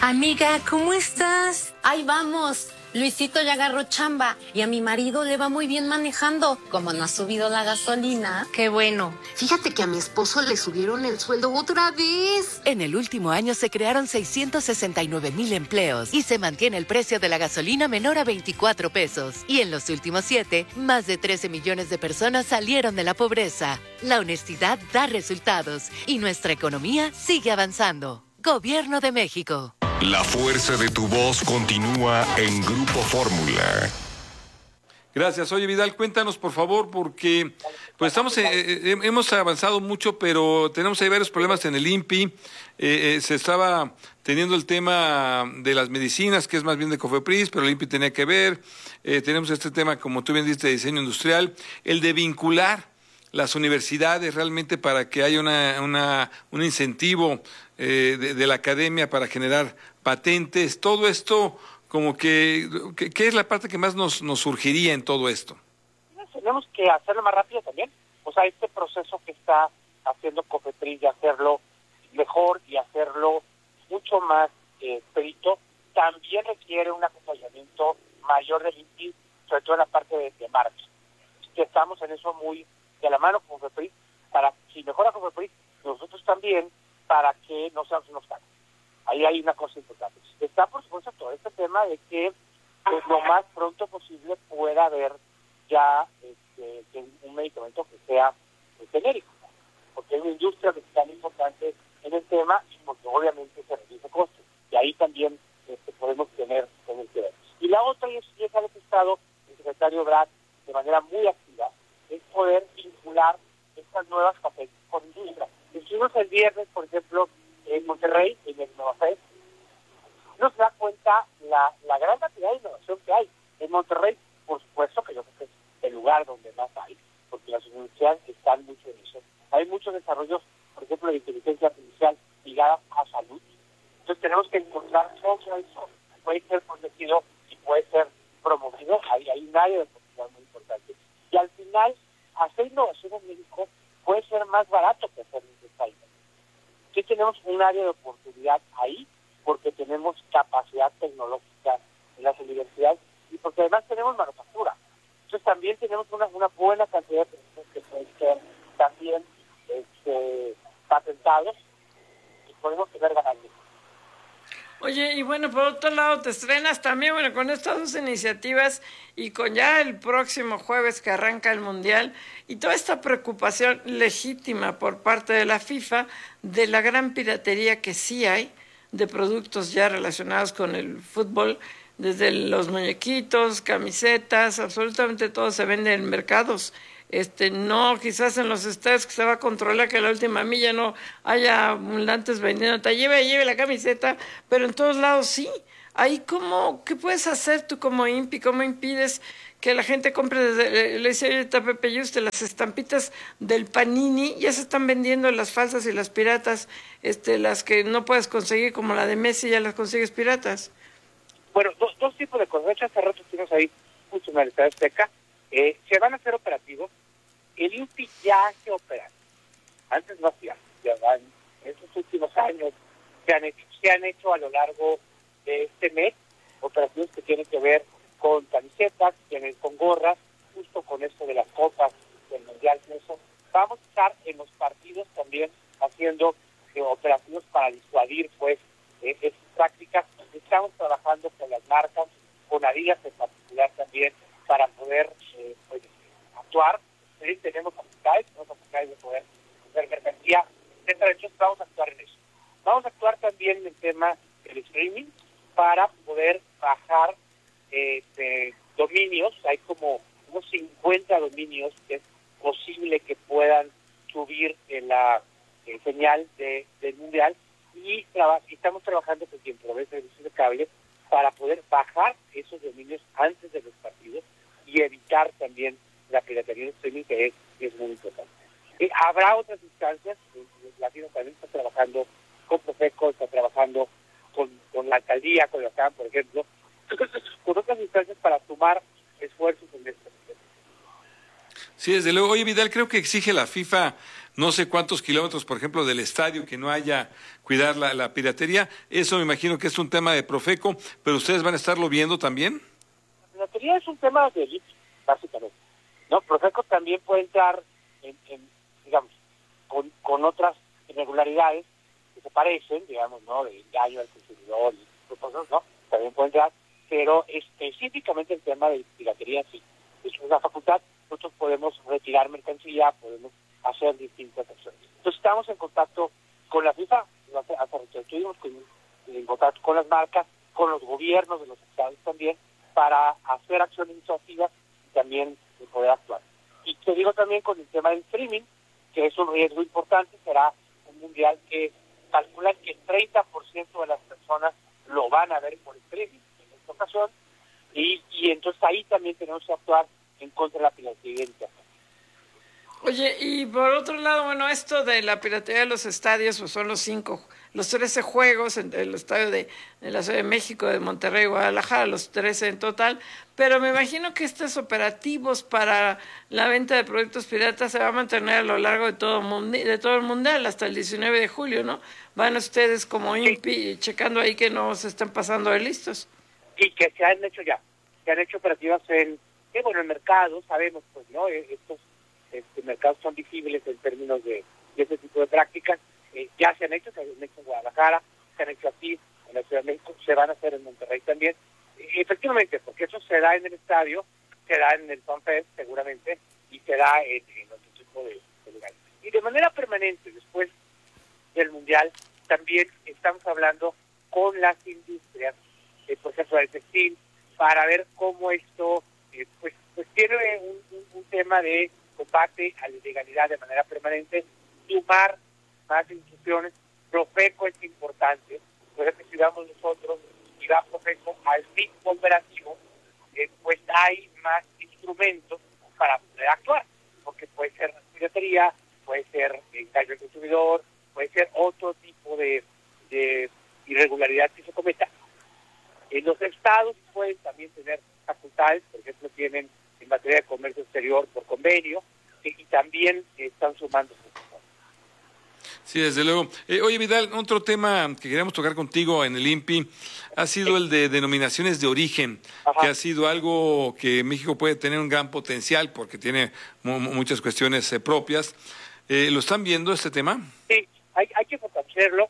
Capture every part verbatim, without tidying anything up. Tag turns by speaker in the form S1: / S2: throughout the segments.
S1: Amiga, ¿cómo estás? Ahí vamos. Luisito ya agarró chamba y a mi marido le va muy bien manejando. Como no ha subido la gasolina. Qué bueno.
S2: Fíjate que a mi esposo le subieron el sueldo otra vez.
S3: En el último año se crearon seiscientos sesenta y nueve mil empleos y se mantiene el precio de la gasolina menor a veinticuatro pesos. Y en los últimos siete, más de trece millones de personas salieron de la pobreza. La honestidad da resultados y nuestra economía sigue avanzando. Gobierno de México.
S4: La fuerza de tu voz continúa en Grupo Fórmula.
S5: Gracias. Oye, Vidal, cuéntanos, por favor, porque pues estamos eh, eh, hemos avanzado mucho, pero tenemos ahí varios problemas en el I N P I. Eh, eh, se estaba teniendo el tema de las medicinas, que es más bien de COFEPRIS, pero el I N P I tenía que ver. Eh, tenemos este tema, como tú bien dices, de diseño industrial, el de vincular las universidades realmente para que haya una, una, un incentivo eh, de, de la academia para generar patentes. Todo esto, como que, que ¿qué es la parte que más nos, nos surgiría en todo esto?
S6: Tenemos que hacerlo más rápido también. O sea, este proceso que está haciendo COFEPRIS de hacerlo mejor y hacerlo mucho más eh, perito, también requiere un acompañamiento mayor del I N P I, sobre todo en la parte de, de marketing. Que estamos en eso muy de la mano con COFEPRIS, para, si mejora COFEPRIS, nosotros también, para que no seamos unos obstáculo. Ahí hay una cosa importante. Está, por supuesto, todo este tema de que pues, lo más pronto posible pueda haber ya este, un medicamento que sea pues, genérico, porque hay una industria que es tan importante en el tema y porque obviamente se reduce costos. Y ahí también este, podemos tener con el que ver. Y la otra, y es, y es algo que ha estado el secretario Brad de manera muy activa, es poder vincular estas nuevas patentes con industria. Hicimos el viernes, por ejemplo, en Monterrey, en el Novafest, uno se da cuenta la, la gran cantidad de innovación que hay. En Monterrey, por supuesto que yo creo que es el lugar donde más hay, porque las universidades están mucho en eso. Hay muchos desarrollos, por ejemplo, de inteligencia artificial ligada a salud. Entonces tenemos que encontrar todo eso. Puede ser protegido y puede ser promovido. Hay, hay un área de oportunidad muy importante. Y al final, hacer innovación en México puede ser más barato que hacer en este país. Sí tenemos un área de oportunidad ahí, porque tenemos capacidad tecnológica en las universidades y porque además tenemos manufactura. Entonces también tenemos una, una buena cantidad de productos que pueden ser también este, patentados y podemos tener ganancias.
S7: Oye, y bueno, por otro lado, te estrenas también, bueno, con estas dos iniciativas y con ya el próximo jueves que arranca el Mundial y toda esta preocupación legítima por parte de la FIFA de la gran piratería que sí hay de productos ya relacionados con el fútbol, desde los muñequitos, camisetas, absolutamente todo se vende en mercados. Este, no, quizás en los estadios que se va a controlar que a la última milla no haya ambulantes vendiendo, te lleve, lleve la camiseta, pero en todos lados sí. Ahí, ¿cómo, qué puedes hacer tú como I N P I? ¿Cómo impides que la gente compre desde, le dice ahorita a Pepe Yuste, las estampitas del Panini? Ya se están vendiendo las falsas y las piratas, este, las que no puedes conseguir, como la de Messi, ya las consigues piratas.
S6: Bueno, dos, dos tipos de cosas. De hecho, hace rato tuvimos ahí justo en la Estadio Azteca. Eh, se van a hacer operativos. El I N P I ya hace operativos. Antes no hacía. Ya van, en estos últimos años se han hecho, se han hecho a lo largo de este mes operativos que tienen que ver con camisetas, tienen con gorras, justo con esto de las copas del Mundial. Eso. Vamos a estar en los partidos también haciendo eh, operativos para disuadir pues eh, estas prácticas. Estamos trabajando con las marcas, con Adidas en particular también, para poder eh, pues, actuar. Sí, tenemos capacidades, tenemos capacidades de poder hacer mercancía. De hecho, vamos a actuar en eso. Vamos a actuar también en el tema del streaming para poder bajar eh, de dominios. Hay como unos cincuenta dominios que es posible que puedan subir en la eh, señal de, del Mundial y, traba, y estamos trabajando con quien provee servicios de cable para poder bajar esos dominios antes de los partidos y evitar también la piratería de streaming, que es, que es muy importante. Eh, habrá otras instancias, eh, la FIFA también está trabajando con Profeco, está trabajando con, con la alcaldía, con la C A M, por ejemplo, con otras instancias para sumar esfuerzos en este.
S5: Sí, desde luego. Oye, Vidal, creo que exige la FIFA no sé cuántos kilómetros, por ejemplo, del estadio, que no haya cuidar la, la piratería. Eso me imagino que es un tema de Profeco, pero ustedes van a estarlo viendo también.
S6: La piratería es un tema de élite, básicamente. No, Profeco también puede entrar en, en digamos, con, con otras irregularidades que se parecen, digamos, ¿no? De engaño al consumidor y cosas, ¿no? También puede entrar, pero específicamente el tema de piratería sí. Es una facultad, nosotros podemos retirar mercancía, podemos hacer distintas acciones. Entonces estamos en contacto con la FIFA, hace, hace rato estuvimos con, en contacto con las marcas, con los gobiernos de los estados también, para hacer acciones disuasivas y también de poder actuar. Y te digo también con el tema del streaming, que es un riesgo importante, será un mundial que calculan que treinta por ciento de las personas lo van a ver por streaming en esta ocasión, y, y entonces ahí también tenemos que actuar en contra de la piratería.
S7: Oye, y por otro lado, bueno, esto de la piratería de los estadios, pues son los cinco, los trece juegos en el estadio de, de la Ciudad de México, de Monterrey, Guadalajara, los trece en total, pero me imagino que estos operativos para la venta de productos piratas se va a mantener a lo largo de todo, mundi de todo el mundial, hasta el diecinueve de julio, ¿no? Van ustedes como I N P I checando ahí que no se estén pasando de listos.
S6: Y que se han hecho ya, se han hecho operativas en, eh, bueno, el mercado, sabemos, pues, ¿no? Estos Este, mercados son visibles en términos de, de ese tipo de prácticas. Eh, ya se han hecho, se han hecho en Guadalajara, se han hecho aquí en la Ciudad de México, se van a hacer en Monterrey también. Eh, efectivamente, porque eso se da en el estadio, se da en el FanFest seguramente, y se da en, en otro tipo de, de lugares. Y de manera permanente, después del Mundial, también estamos hablando con las industrias, eh, por ejemplo, del textil, para ver cómo esto eh, pues, pues tiene un, un, un tema de combate a la ilegalidad de manera permanente, sumar más instituciones. Profeco es importante, por ejemplo, si vamos nosotros y va Profeco al ritmo operativo, eh, pues hay más instrumentos para poder actuar, porque puede ser piratería, puede ser engaño al consumidor, puede ser otro tipo de, de irregularidad que se cometa. En los estados pueden también tener facultades, por ejemplo, tienen en materia de comercio exterior por convenio, y, y también eh, están sumando.
S5: Sí, desde luego. Eh, oye, Vidal, otro tema que queríamos tocar contigo en el I N P I ha sido el de denominaciones de origen, Ajá. que ha sido algo que México puede tener un gran potencial porque tiene mu muchas cuestiones eh, propias. Eh, ¿Lo están viendo este tema?
S6: Sí, hay, hay que fortalecerlo.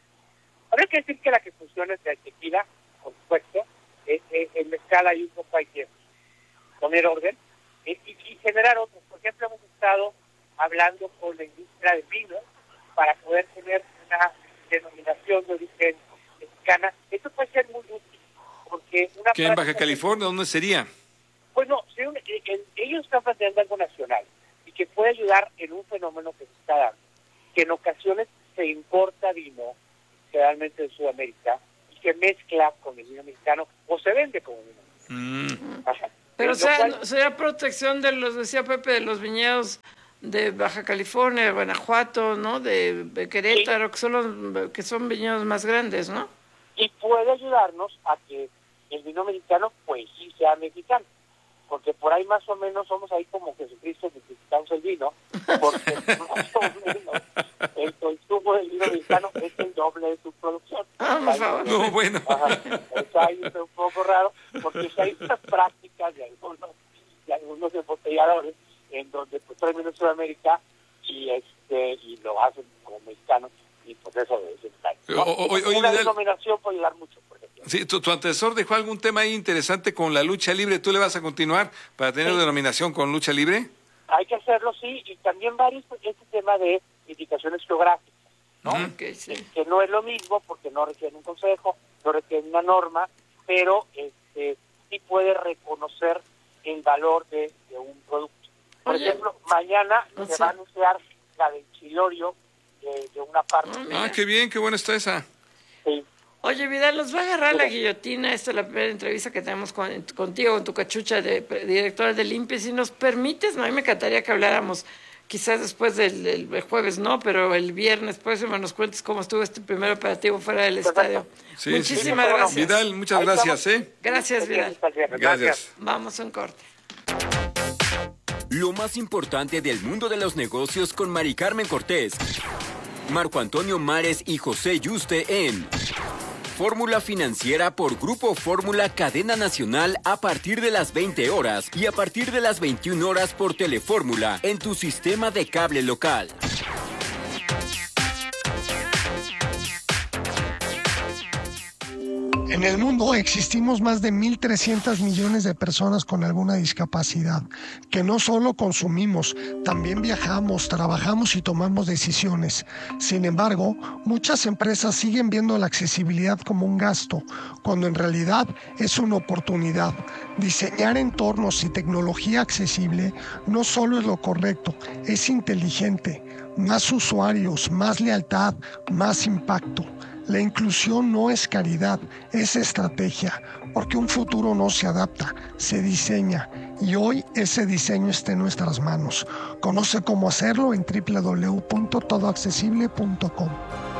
S6: Habría que decir que la que funciona es la tequila, por supuesto. Eh, eh, en mezcal hay un poco, hay que poner orden eh, y, y generar otros. Por ejemplo, hemos estado hablando con la industria de vino para poder tener una denominación de origen mexicana. Esto puede ser muy útil, porque una
S5: ¿Qué en Baja California? ¿Dónde sería?
S6: Bueno, si un, en, ellos están planteando algo nacional y que puede ayudar en un fenómeno que se está dando, que en ocasiones se importa vino, generalmente de Sudamérica, y se mezcla con el vino mexicano o se vende como vino mexicano.
S5: Mm.
S6: Ajá.
S7: Pero o sea,
S6: cual...
S7: sería protección de los, decía Pepe, de los viñedos de Baja California, de Guanajuato, ¿no? De, de Querétaro, sí. que son los que son viñedos más grandes, ¿no?
S6: Y puede ayudarnos a que el vino mexicano, pues sí sea mexicano, porque por ahí más o menos somos ahí como Jesucristo necesitamos el vino, porque más o menos el consumo del vino mexicano es el doble de su producción.
S7: Ah, por favor.
S5: No, bueno.
S6: Ajá. Eso ahí es un poco raro, porque hay unas prácticas de algunos, de algunos embotelladores en donde pues traen vino de Sudamérica y este y lo hacen como mexicanos y pues eso es ¿no?
S5: o, o, oye,
S6: una
S5: Vidal,
S6: denominación puede ayudar mucho, por ejemplo.
S5: Sí, tu, tu antecesor dejó algún tema ahí interesante con la lucha libre. ¿Tú le vas a continuar para tener sí. denominación con lucha libre?
S6: Hay que hacerlo, sí, y también varios este tema de indicaciones geográficas, ¿no?
S5: Uh-huh.
S7: Okay, sí.
S6: Que no es lo mismo porque no requiere un consejo, no requiere una norma, pero este sí puede reconocer el valor de, de un producto. Por Oye, ejemplo, mañana
S7: no
S6: se
S7: sé.
S6: va a anunciar la del chilorio de, de una parte.
S5: Ah, qué bien, qué buena está esa.
S6: Sí.
S7: Oye, Vidal, nos va a agarrar la guillotina. Esta es la primera entrevista que tenemos con, contigo, con tu cachucha de directora del I N P I. Si nos permites, a mí me encantaría que habláramos, quizás después del, del jueves, no, pero el viernes, por eso nos cuentes cómo estuvo este primer operativo fuera del estadio.
S5: Sí,
S7: Muchísimas
S5: sí.
S7: gracias.
S5: Vidal, muchas
S6: Ahí
S5: gracias.
S6: estamos.
S5: ¿eh?
S7: Gracias, Vidal.
S5: Gracias.
S7: Vamos a un corte.
S8: Lo más importante del mundo de los negocios con Mari Carmen Cortés, Marco Antonio Mares y José Yuste en Fórmula Financiera por Grupo Fórmula Cadena Nacional a partir de las veinte horas y a partir de las veintiuna horas por Telefórmula en tu sistema de cable local.
S9: En el mundo existimos más de mil trescientos millones de personas con alguna discapacidad, que no solo consumimos, también viajamos, trabajamos y tomamos decisiones. Sin embargo, muchas empresas siguen viendo la accesibilidad como un gasto, cuando en realidad es una oportunidad. Diseñar entornos y tecnología accesible no solo es lo correcto, es inteligente. Más usuarios, más lealtad, más impacto. La inclusión no es caridad, es estrategia, porque un futuro no se adapta, se diseña, y hoy ese diseño está en nuestras manos. Conoce cómo hacerlo en doble u doble u doble u punto todo accesible punto com.